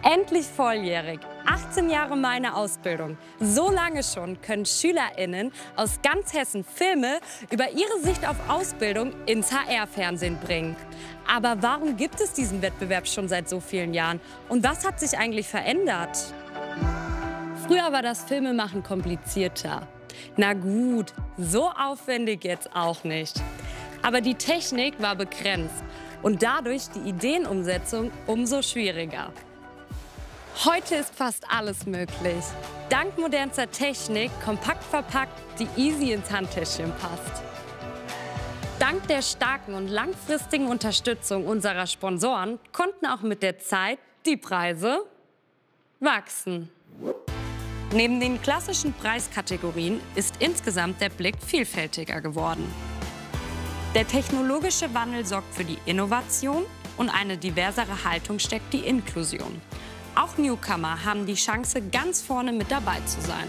Endlich volljährig. 18 Jahre meine Ausbildung. So lange schon können SchülerInnen aus ganz Hessen Filme über ihre Sicht auf Ausbildung ins HR-Fernsehen bringen. Aber warum gibt es diesen Wettbewerb schon seit so vielen Jahren? Und was hat sich eigentlich verändert? Früher war das Filmemachen komplizierter. Na gut, so aufwendig jetzt auch nicht. Aber die Technik war begrenzt und dadurch die Ideenumsetzung umso schwieriger. Heute ist fast alles möglich. Dank modernster Technik, kompakt verpackt, die easy ins Handtäschchen passt. Dank der starken und langfristigen Unterstützung unserer Sponsoren konnten auch mit der Zeit die Preise wachsen. Neben den klassischen Preiskategorien ist insgesamt der Blick vielfältiger geworden. Der technologische Wandel sorgt für die Innovation und eine diversere Haltung steckt die Inklusion. Auch Newcomer haben die Chance, ganz vorne mit dabei zu sein.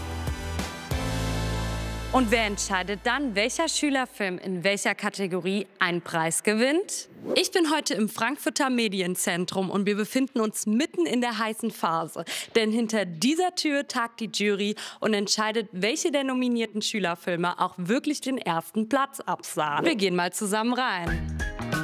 Und wer entscheidet dann, welcher Schülerfilm in welcher Kategorie einen Preis gewinnt? Ich bin heute im Frankfurter Medienzentrum und wir befinden uns mitten in der heißen Phase. Denn hinter dieser Tür tagt die Jury und entscheidet, welche der nominierten Schülerfilme auch wirklich den ersten Platz absahen. Wir gehen mal zusammen rein.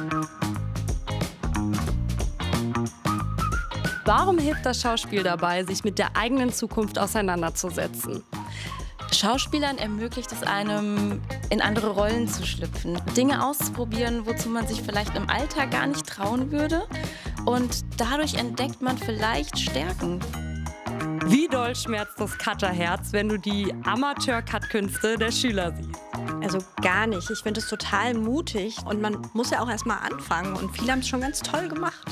Warum hilft das Schauspiel dabei, sich mit der eigenen Zukunft auseinanderzusetzen? Schauspielern ermöglicht es einem, in andere Rollen zu schlüpfen, Dinge auszuprobieren, wozu man sich vielleicht im Alltag gar nicht trauen würde. Und dadurch entdeckt man vielleicht Stärken. Wie doll schmerzt das Cutterherz, wenn du die Amateur-Cut-Künste der Schüler siehst? Also gar nicht. Ich finde es total mutig und man muss ja auch erst mal anfangen und viele haben es schon ganz toll gemacht.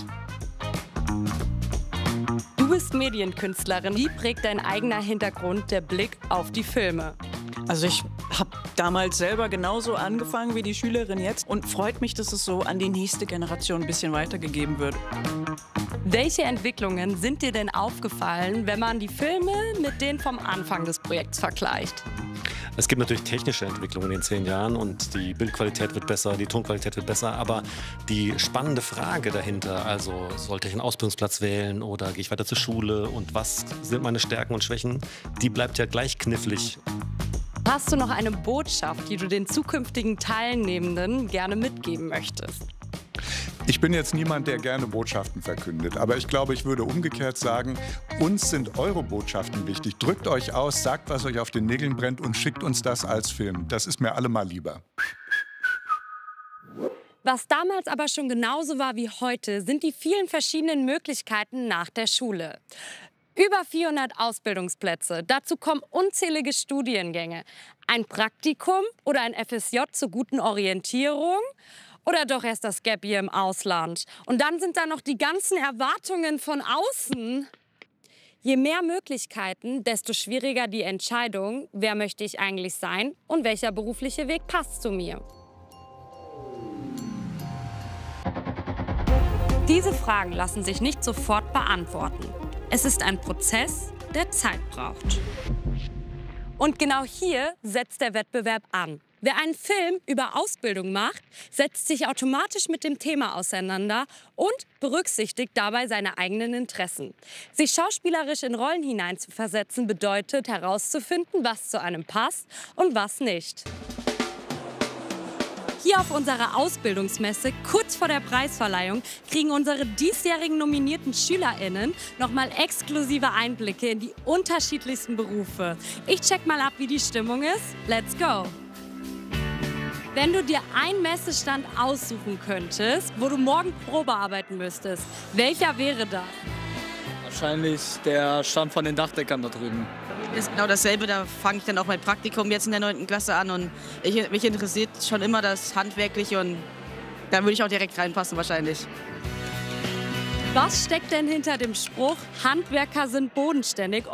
Du bist Medienkünstlerin. Wie prägt dein eigener Hintergrund der Blick auf die Filme? Also ich habe damals selber genauso angefangen wie die Schülerin jetzt und freut mich, dass es so an die nächste Generation ein bisschen weitergegeben wird. Welche Entwicklungen sind dir denn aufgefallen, wenn man die Filme mit denen vom Anfang des Projekts vergleicht? Es gibt natürlich technische Entwicklungen in den 10 Jahren und die Bildqualität wird besser, die Tonqualität wird besser, aber die spannende Frage dahinter, also sollte ich einen Ausbildungsplatz wählen oder gehe ich weiter zur Schule und was sind meine Stärken und Schwächen, die bleibt ja gleich knifflig. Hast du noch eine Botschaft, die du den zukünftigen Teilnehmenden gerne mitgeben möchtest? Ich bin jetzt niemand, der gerne Botschaften verkündet, aber ich glaube, ich würde umgekehrt sagen, uns sind eure Botschaften wichtig. Drückt euch aus, sagt, was euch auf den Nägeln brennt und schickt uns das als Film. Das ist mir allemal lieber. Was damals aber schon genauso war wie heute, sind die vielen verschiedenen Möglichkeiten nach der Schule. Über 400 Ausbildungsplätze, dazu kommen unzählige Studiengänge. Ein Praktikum oder ein FSJ zur guten Orientierung? Oder doch erst das Gap Year im Ausland. Und dann sind da noch die ganzen Erwartungen von außen. Je mehr Möglichkeiten, desto schwieriger die Entscheidung, wer möchte ich eigentlich sein und welcher berufliche Weg passt zu mir. Diese Fragen lassen sich nicht sofort beantworten. Es ist ein Prozess, der Zeit braucht. Und genau hier setzt der Wettbewerb an. Wer einen Film über Ausbildung macht, setzt sich automatisch mit dem Thema auseinander und berücksichtigt dabei seine eigenen Interessen. Sich schauspielerisch in Rollen hineinzuversetzen bedeutet herauszufinden, was zu einem passt und was nicht. Hier auf unserer Ausbildungsmesse, kurz vor der Preisverleihung, kriegen unsere diesjährigen nominierten SchülerInnen nochmal exklusive Einblicke in die unterschiedlichsten Berufe. Ich check mal ab, wie die Stimmung ist. Let's go! Wenn du dir einen Messestand aussuchen könntest, wo du morgen Probe arbeiten müsstest, welcher wäre das? Wahrscheinlich der Stand von den Dachdeckern da drüben. Das ist genau dasselbe, da fange ich dann auch mein Praktikum jetzt in der 9. Klasse an und mich interessiert schon immer das Handwerkliche und da würde ich auch direkt reinpassen wahrscheinlich. Was steckt denn hinter dem Spruch, Handwerker sind bodenständig?